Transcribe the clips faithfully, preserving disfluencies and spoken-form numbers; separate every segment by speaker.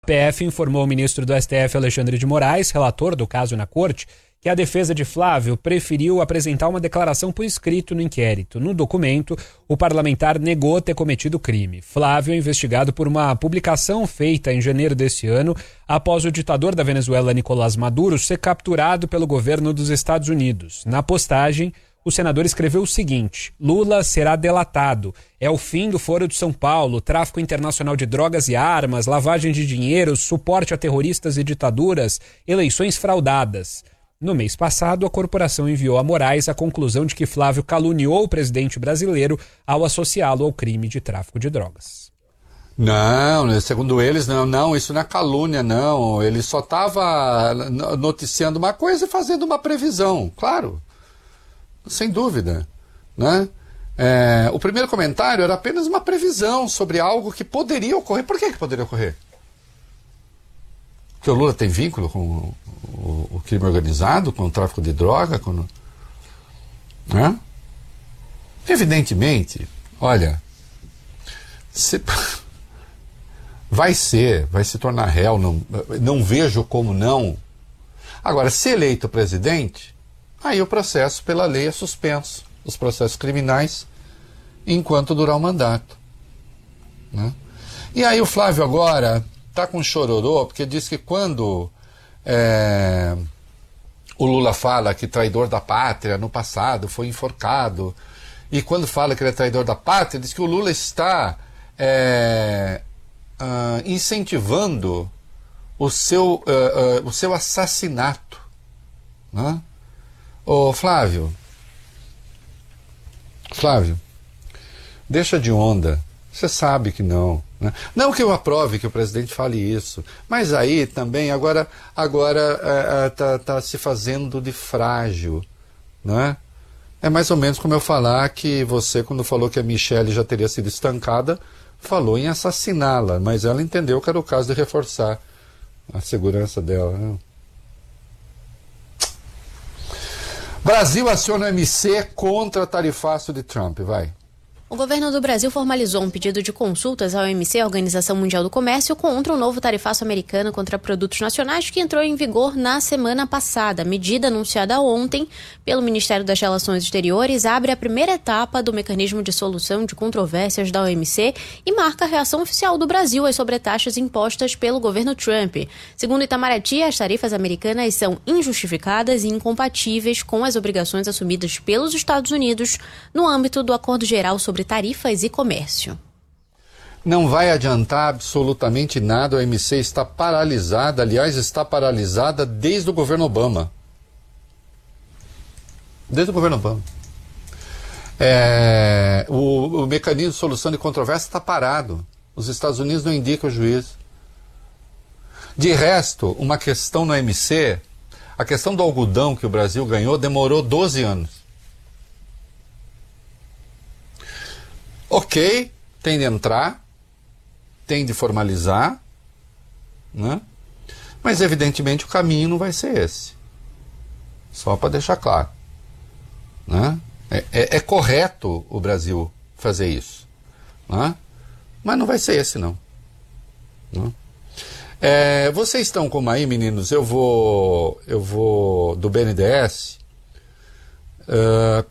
Speaker 1: P F informou o ministro do S T F, Alexandre de Moraes, relator do caso na corte, que a defesa de Flávio preferiu apresentar uma declaração por escrito no inquérito. No documento, o parlamentar negou ter cometido crime. Flávio é investigado por uma publicação feita em janeiro deste ano, após o ditador da Venezuela, Nicolás Maduro, ser capturado pelo governo dos Estados Unidos. Na postagem, o senador escreveu o seguinte: Lula será delatado. É o fim do Foro de São Paulo, tráfico internacional de drogas e armas, lavagem de dinheiro, suporte a terroristas e ditaduras, eleições fraudadas. No mês passado, a corporação enviou a Moraes a conclusão de que Flávio caluniou o presidente brasileiro ao associá-lo ao crime de tráfico de drogas.
Speaker 2: Não, segundo eles, não, não, isso não é calúnia, não. Ele só estava noticiando uma coisa e fazendo uma previsão, claro, sem dúvida, né? É, o primeiro comentário era apenas uma previsão sobre algo que poderia ocorrer. Por que que poderia ocorrer? Porque o Lula tem vínculo com o, o, o crime organizado, com o tráfico de droga, com, né? Evidentemente, olha, se, vai ser, vai se tornar réu, não, não vejo como não. Agora, se eleito presidente, aí o processo pela lei é suspenso, os processos criminais, enquanto durar o mandato, né? E aí o Flávio agora está com chororô, porque diz que quando é, o Lula fala que traidor da pátria no passado foi enforcado, e quando fala que ele é traidor da pátria, diz que o Lula está é, uh, incentivando o seu, uh, uh, o seu assassinato, né? Ô Flávio, Flávio, deixa de onda, você sabe que não, né? Não que eu aprove que o presidente fale isso, mas aí também agora agora está é, tá se fazendo de frágil, né? É mais ou menos como eu falar que você, quando falou que a Michelle já teria sido estancada, falou em assassiná-la, mas ela entendeu que era o caso de reforçar a segurança dela, né? Brasil aciona o M C contra tarifaço de Trump, vai.
Speaker 3: O governo do Brasil formalizou um pedido de consultas à O M C, a Organização Mundial do Comércio, contra o novo tarifaço americano contra produtos nacionais que entrou em vigor na semana passada. A medida anunciada ontem pelo Ministério das Relações Exteriores abre a primeira etapa do mecanismo de solução de controvérsias da O M C e marca a reação oficial do Brasil às sobretaxas impostas pelo governo Trump. Segundo Itamaraty, as tarifas americanas são injustificadas e incompatíveis com as obrigações assumidas pelos Estados Unidos no âmbito do Acordo Geral sobre Tarifas e Comércio.
Speaker 2: Não vai adiantar absolutamente nada, a O M C está paralisada, aliás, está paralisada desde o governo Obama. Desde o governo Obama. É, o, o mecanismo de solução de controvérsia está parado. Os Estados Unidos não indicam o juiz. De resto, uma questão no O M C, a questão do algodão que o Brasil ganhou demorou doze anos. Ok, tem de entrar, tem de formalizar, né? Mas evidentemente o caminho não vai ser esse. Só para deixar claro, né? É, é, é correto o Brasil fazer isso, né? Mas não vai ser esse não, né? É, vocês estão como aí, meninos? Eu vou, eu vou do B N D E S. Uh,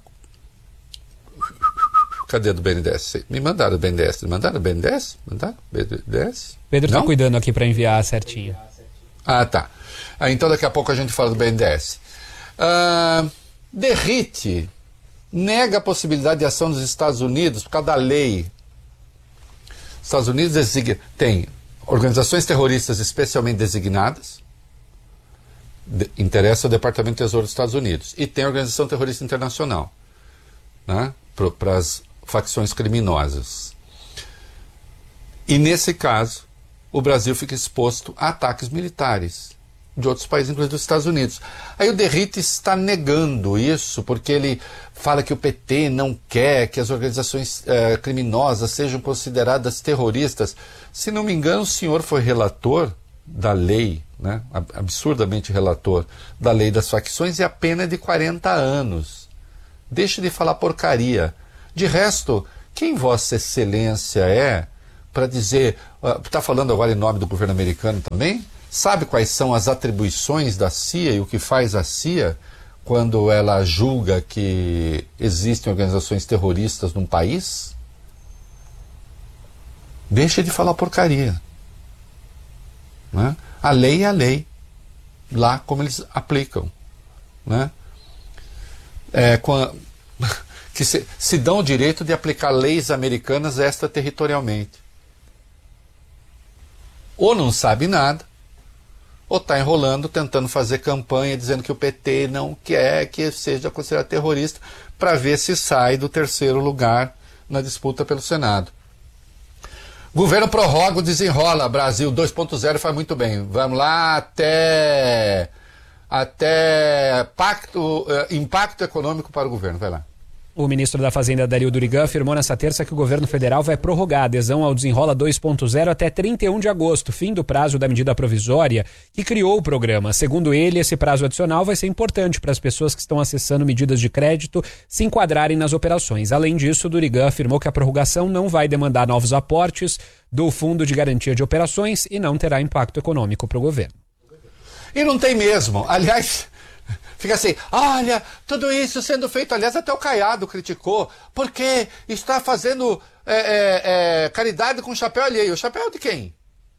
Speaker 2: Cadê do B N D E S? Me mandaram do B N D E S. Mandaram do B N D E S? Mandaram B N D E S?
Speaker 1: Pedro está cuidando aqui para enviar certinho.
Speaker 2: Ah, tá. Ah, então daqui a pouco a gente fala do B N D E S. Uh, Derrite nega a possibilidade de ação dos Estados Unidos por causa da lei. Os Estados Unidos designa, tem organizações terroristas especialmente designadas, de, interessa o Departamento de Tesouro dos Estados Unidos, e tem a Organização Terrorista Internacional, né, para as facções criminosas. E nesse caso, o Brasil fica exposto a ataques militares de outros países, inclusive dos Estados Unidos. Aí o Derrite está negando isso, porque ele fala que o P T não quer que as organizações eh, criminosas sejam consideradas terroristas. Se não me engano, o senhor foi relator da lei, né, absurdamente relator da lei das facções, e a pena é de quarenta anos. Deixe de falar porcaria. De resto, quem Vossa Excelência é para dizer, está uh, falando agora em nome do governo americano também? Sabe quais são as atribuições da C I A e o que faz a C I A quando ela julga que existem organizações terroristas num país? Deixa de falar porcaria. Né? A lei é a lei, lá como eles aplicam. Né? É, com, que se, se dão o direito de aplicar leis americanas extraterritorialmente. Ou não sabe nada, ou está enrolando, tentando fazer campanha, dizendo que o P T não quer que seja considerado terrorista, para ver se sai do terceiro lugar na disputa pelo Senado. Governo prorroga, desenrola, Brasil dois ponto zero faz muito bem. Vamos lá até, até pacto, uh, impacto econômico para o governo, vai lá.
Speaker 1: O ministro da Fazenda, Dario Durigan, afirmou nesta terça que o governo federal vai prorrogar a adesão ao Desenrola dois ponto zero até trinta e um de agosto, fim do prazo da medida provisória que criou o programa. Segundo ele, esse prazo adicional vai ser importante para as pessoas que estão acessando medidas de crédito se enquadrarem nas operações. Além disso, Durigan afirmou que a prorrogação não vai demandar novos aportes do Fundo de Garantia de Operações e não terá impacto econômico para o governo.
Speaker 2: E não tem mesmo. Aliás, fica assim, olha, tudo isso sendo feito, aliás, até o Caiado criticou, porque está fazendo é, é, é, caridade com chapéu alheio. O chapéu de quem?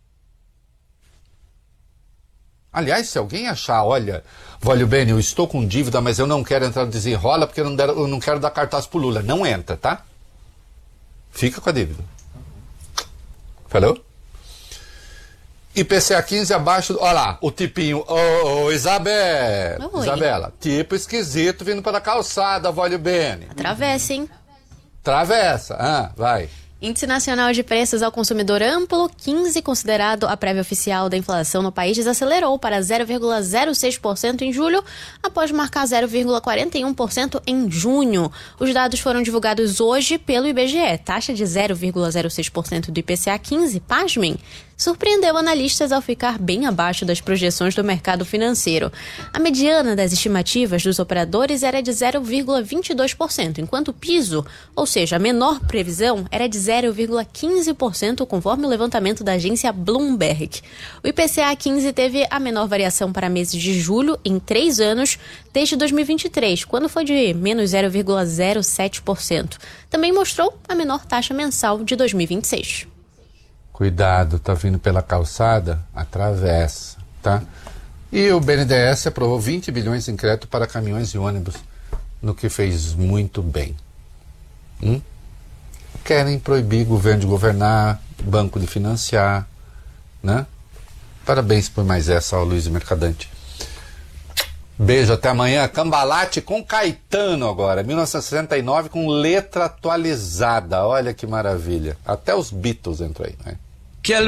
Speaker 2: Aliás, se alguém achar, olha, Vólio Bene, eu estou com dívida, mas eu não quero entrar no desenrola porque eu não, der, eu não quero dar cartaz pro Lula. Não entra, tá? Fica com a dívida. Falou? I P C A quinze abaixo, olha lá, o tipinho, ô oh, oh, Isabela,
Speaker 3: Oi.
Speaker 2: Isabela, tipo esquisito vindo para a calçada, Vólio Bene.
Speaker 3: Atravessa, hein?
Speaker 2: Travessa, ah, vai.
Speaker 3: Índice Nacional de Preços ao Consumidor Amplo, quinze, considerado a prévia oficial da inflação no país, desacelerou para zero vírgula zero seis por cento em julho, após marcar zero vírgula quarenta e um por cento em junho. Os dados foram divulgados hoje pelo I B G E. Taxa de zero vírgula zero seis por cento do I P C A quinze, pasmem, surpreendeu analistas ao ficar bem abaixo das projeções do mercado financeiro. A mediana das estimativas dos operadores era de zero vírgula vinte e dois por cento, enquanto o piso, ou seja, a menor previsão, era de zero vírgula quinze por cento, conforme o levantamento da agência Bloomberg. O I P C A quinze teve a menor variação para meses de julho em três anos, desde dois mil e vinte e três, quando foi de menos zero vírgula zero sete por cento. Também mostrou a menor taxa mensal de dois mil e vinte e seis.
Speaker 2: Cuidado, tá vindo pela calçada, atravessa, tá? E o B N D E S aprovou vinte bilhões em crédito para caminhões e ônibus, no que fez muito bem. Hum? Querem proibir governo de governar, banco de financiar, né? Parabéns por mais essa, ó, Luiz Mercadante. Beijo, até amanhã. Cambalache com Caetano agora, mil novecentos e sessenta e nove, com letra atualizada. Olha que maravilha. Até os Beatles entram aí, né?